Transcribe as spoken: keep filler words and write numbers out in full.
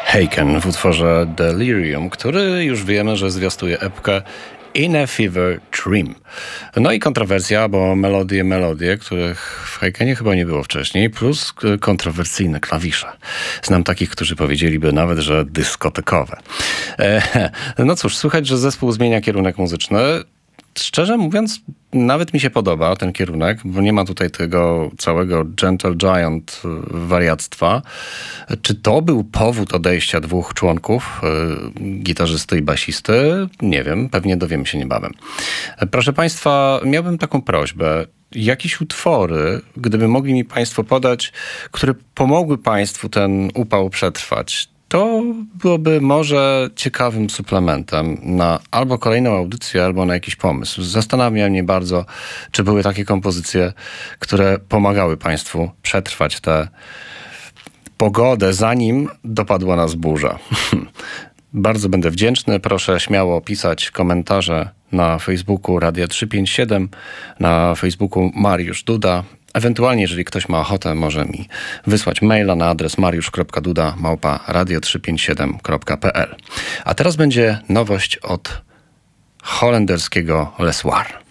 Haken w utworze Delirium, który już wiemy, że zwiastuje epkę In a Fever Dream. No i kontrowersja, bo melodie, melodie, których w Hakenie chyba nie było wcześniej, plus kontrowersyjne klawisze. Znam takich, którzy powiedzieliby nawet, że dyskotekowe. E, no cóż, słychać, że zespół zmienia kierunek muzyczny. Szczerze mówiąc, nawet mi się podoba ten kierunek, bo nie ma tutaj tego całego Gentle Giant wariactwa. Czy to był powód odejścia dwóch członków, gitarzysty i basisty? Nie wiem, pewnie dowiemy się niebawem. Proszę Państwa, miałbym taką prośbę. Jakieś utwory, gdyby mogli mi Państwo podać, które pomogły Państwu ten upał przetrwać, to byłoby może ciekawym suplementem na albo kolejną audycję, albo na jakiś pomysł. Zastanawia mnie bardzo, czy były takie kompozycje, które pomagały Państwu przetrwać tę pogodę, zanim dopadła nas burza. Bardzo będę wdzięczny. Proszę śmiało pisać komentarze na Facebooku Radia trzysta pięćdziesiąt siedem, na Facebooku Mariusz Duda. Ewentualnie, jeżeli ktoś ma ochotę, może mi wysłać maila na adres mariusz kropka duda małpa radio trzysta pięćdziesiąt siedem kropka p l. A teraz będzie nowość od holenderskiego Lesoir.